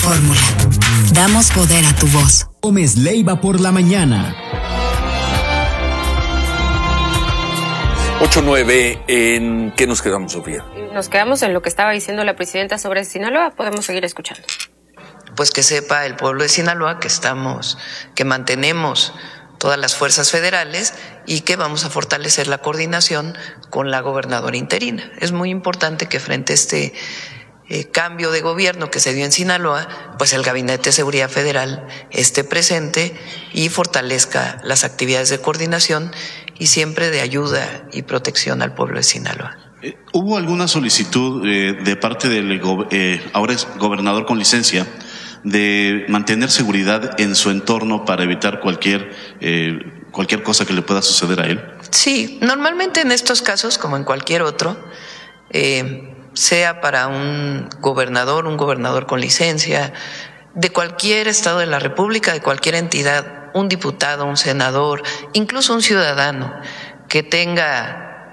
fórmula. Damos poder a tu voz. Gómez Leiva por la mañana. 8:09, ¿en qué nos quedamos, Sofía? Nos quedamos en lo que estaba diciendo la presidenta sobre Sinaloa. Podemos seguir escuchando. Pues que sepa el pueblo de Sinaloa que mantenemos todas las fuerzas federales y que vamos a fortalecer la coordinación con la gobernadora interina. Es muy importante que frente a este cambio de gobierno que se dio en Sinaloa, pues el Gabinete de Seguridad Federal esté presente y fortalezca las actividades de coordinación y siempre de ayuda y protección al pueblo de Sinaloa. ¿Hubo alguna solicitud de parte del ahora es gobernador con licencia de mantener seguridad en su entorno para evitar cualquier cosa que le pueda suceder a él? Sí, normalmente en estos casos, como en cualquier otro, sea para un gobernador con licencia, de cualquier estado de la República, de cualquier entidad, un diputado, un senador, incluso un ciudadano que tenga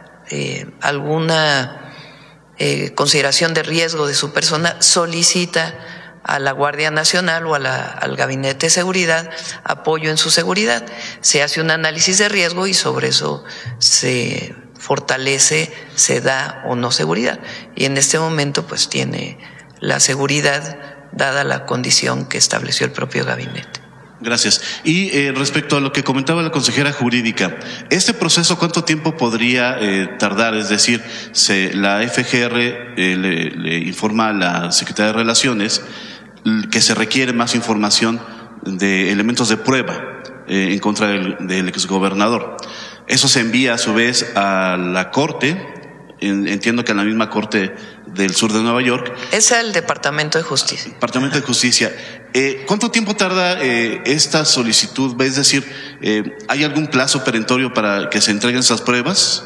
alguna consideración de riesgo de su persona, solicita a la Guardia Nacional o al Gabinete de Seguridad apoyo en su seguridad. Se hace un análisis de riesgo y sobre eso se fortalece, se da o no seguridad. Y en este momento pues tiene la seguridad dada la condición que estableció el propio gabinete. Gracias. Y respecto a lo que comentaba la consejera jurídica, ¿este proceso cuánto tiempo podría tardar? Es decir, la FGR le informa a la Secretaría de Relaciones que se requiere más información de elementos de prueba en contra del exgobernador. Eso se envía a su vez a la Corte, entiendo que a la misma Corte del Sur de Nueva York. Es el Departamento de Justicia. Departamento de Justicia. ¿Cuánto tiempo tarda esta solicitud? Es decir, ¿hay algún plazo perentorio para que se entreguen esas pruebas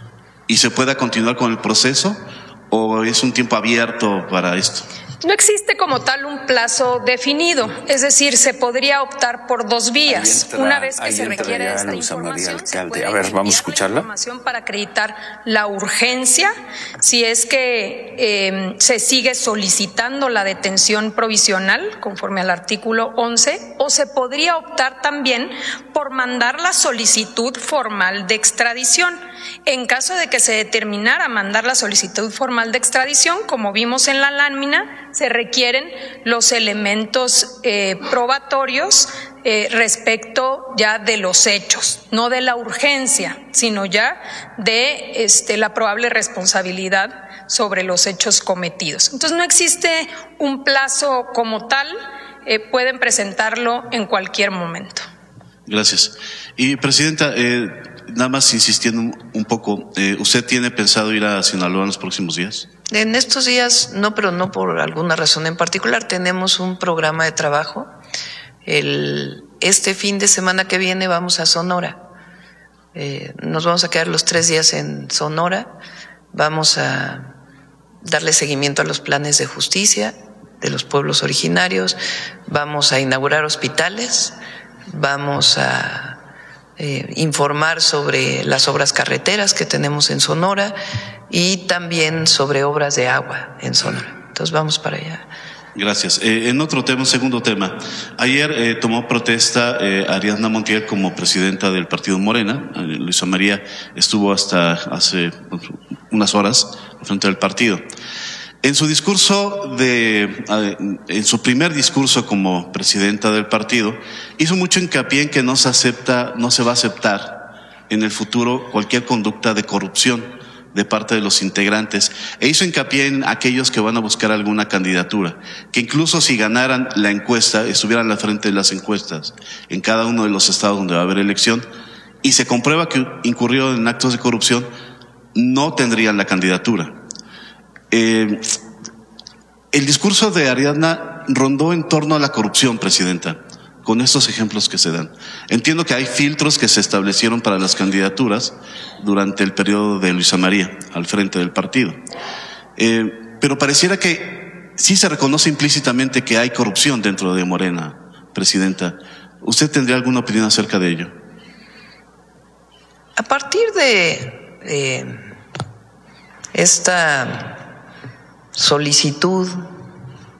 y se pueda continuar con el proceso? ¿O es un tiempo abierto para esto? No existe como tal un plazo definido, es decir, se podría optar por dos vías. Una vez que se requiere esta información, se puede vamos a escucharla. Información para acreditar la urgencia, si es que se sigue solicitando la detención provisional conforme al artículo 11, o se podría optar también por mandar la solicitud formal de extradición. En caso de que se determinara mandar la solicitud formal de extradición, como vimos en la lámina, se requieren los elementos probatorios respecto ya de los hechos, no de la urgencia, sino ya de la probable responsabilidad sobre los hechos cometidos. Entonces no existe un plazo como tal, pueden presentarlo en cualquier momento. Gracias. Y Presidenta, nada más insistiendo un poco, ¿usted tiene pensado ir a Sinaloa en los próximos días? En estos días no, pero no por alguna razón en particular. Tenemos un programa de trabajo. Este fin de semana que viene vamos a Sonora. Nos vamos a quedar los 3 días en Sonora. Vamos a darle seguimiento a los planes de justicia de los pueblos originarios. Vamos a inaugurar hospitales. Vamos a informar sobre las obras carreteras que tenemos en Sonora y también sobre obras de agua en Sonora. Entonces vamos para allá. Gracias. En otro tema, segundo tema. Ayer tomó protesta Ariadna Montiel como presidenta del partido Morena. Luisa María estuvo hasta hace unas horas frente al partido. En su discurso en su primer discurso como presidenta del partido, hizo mucho hincapié en que no se va a aceptar en el futuro cualquier conducta de corrupción de parte de los integrantes, e hizo hincapié en aquellos que van a buscar alguna candidatura, que incluso si ganaran la encuesta, estuvieran al frente de las encuestas en cada uno de los estados donde va a haber elección, y se comprueba que incurrió en actos de corrupción, no tendrían la candidatura. El discurso de Ariadna rondó en torno a la corrupción, Presidenta, con estos ejemplos que se dan. Entiendo que hay filtros que se establecieron para las candidaturas durante el periodo de Luisa María al frente del partido, pero pareciera que sí se reconoce implícitamente que hay corrupción dentro de Morena, Presidenta. ¿Usted tendría alguna opinión acerca de ello? A partir de esta solicitud